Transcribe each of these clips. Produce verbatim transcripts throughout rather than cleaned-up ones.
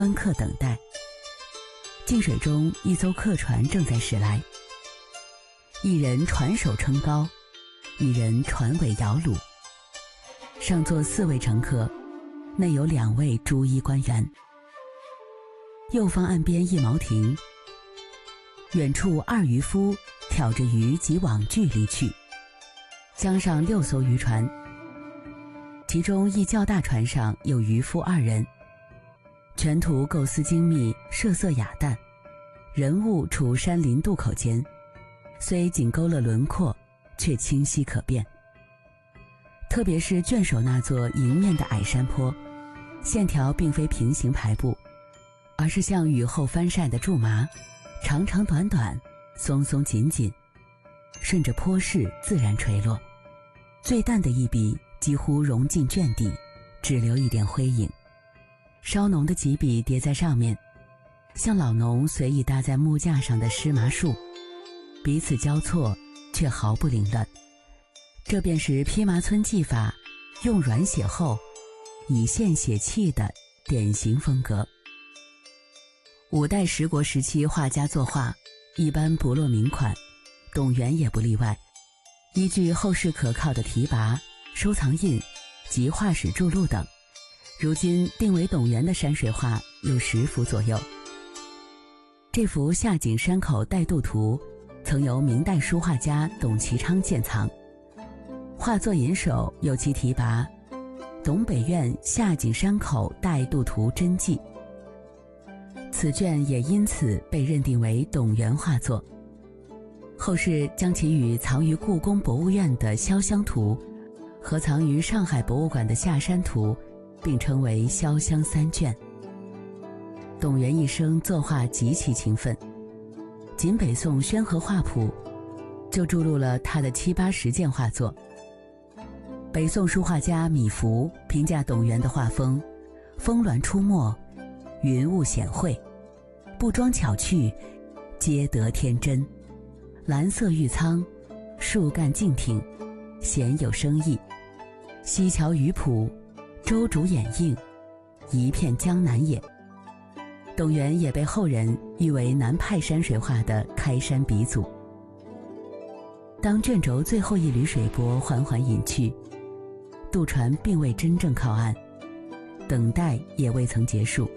观客等待。近水中一艘客船正在驶来，一人船首撑高，一人船尾摇橹，上座四位乘客，内有两位朱衣官员。右方岸边一茅亭，远处二渔夫挑着鱼及网具离去。江上六艘渔船，其中一较大船上有渔夫二人，全图构思精密，设色雅淡，人物处山林渡口间，虽仅勾勒轮廓，却清晰可辨。特别是卷首那座迎面的矮山坡，线条并非平行排布，而是像雨后翻晒的苎麻，长长短短，松松紧紧，顺着坡势自然垂落。最淡的一笔几乎融进卷底，只留一点灰影。稍浓的几笔叠在上面，像老农随意搭在木架上的湿麻树，彼此交错，却毫不凌乱。这便是披麻皴技法用软写厚，以线写气的典型风格。五代十国时期画家作画一般不落名款，董源也不例外。依据后世可靠的题跋、收藏印及画史著录等，如今定为董源的山水画有十幅左右。这幅下井山口带渡图曾由明代书画家董其昌鉴藏，画作引首有其题跋董北院下井山口带渡图真迹，此卷也因此被认定为董源画作。后世将其与藏于故宫博物院的潇湘图和藏于上海博物馆的下山图并称为潇湘三卷。董源一生作画极其勤奋，仅北宋宣和画谱就著录了他的七八十件画作。北宋书画家米芾评价董源的画风：峰峦出没，云雾显晦，不装巧趣，皆得天真。蓝色玉苍，树干静挺，鲜有生意。溪桥鱼浦，舟渫掩映，一片江南也。董源也被后人誉为南派山水画的开山鼻祖。当卷轴最后一缕水波缓缓隐去，渡船并未真正靠岸，等待也未曾结束。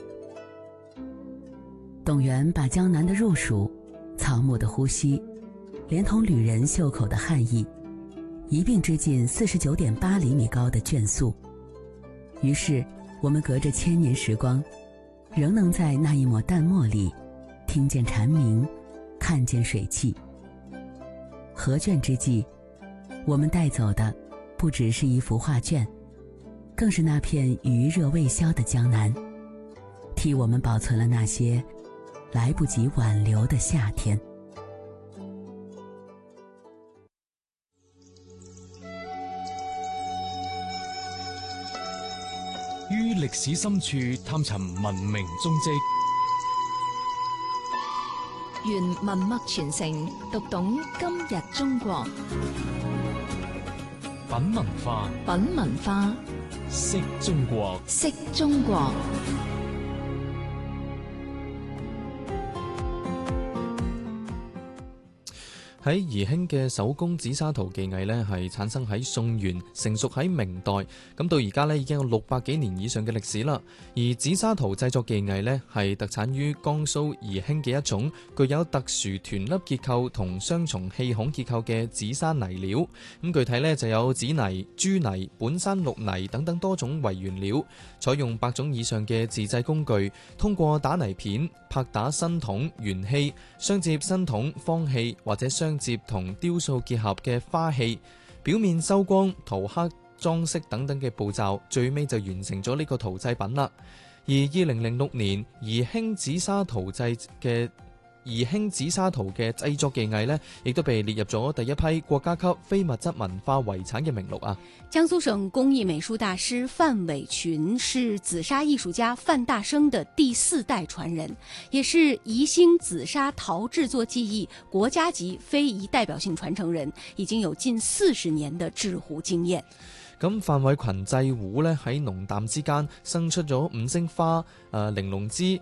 董源把江南的入蜀、草木的呼吸，连同旅人袖口的汗意，一并织进四十九点八厘米高的卷素。于是，我们隔着千年时光，仍能在那一抹淡墨里，听见蝉鸣，看见水汽。合卷之际，我们带走的不只是一幅画卷，更是那片余热未消的江南，替我们保存了那些来不及挽留的夏天。 於歷史深處探尋文明蹤跡， 願文墨傳承，讀懂今日中國。 品文化， 品文化， 識中國， 識中國。 喺宜興嘅手工紫砂陶技藝呢，係產生喺宋元，成熟喺明代，咁到而家呢已經有六百幾年以上嘅歷史啦。而紫砂陶製作技藝呢，係特產於江蘇宜興嘅一種具有特殊團粒結構同雙重氣孔結構嘅紫砂泥料。咁具體呢就有紫泥、朱泥、本山綠泥等等多種為原料，採用百種以上嘅自製工具，通過打泥片、拍打新筒、圓器、雙接新筒、方器或者雙接同雕塑結合嘅花器，表面收光、塗黑、裝飾等等嘅步驟，最尾就完成咗呢個陶製品啦。而二零零六年宜興紫砂陶製嘅宜興紫砂陶嘅製作技藝呢，亦都被列入咗第一批國家級非物質文化遺產嘅名錄啊。 江蘇省工藝美術大師范偉群是紫砂藝術家范大生的第四代傳人，也是宜興紫砂陶製作技藝國家級非遺代表性傳承人，已經有近四十年的製壺經驗。 咁范偉群製壺咧喺濃淡之間生出咗五星花、誒、呃、玲瓏枝、